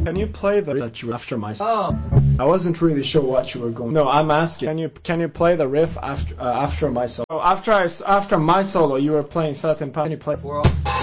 Can you play the riff that you after my solo? Oh. I wasn't really sure what you were going. No, I'm asking. Can you play the riff after my solo? After my solo, you were playing certain part. Can you play?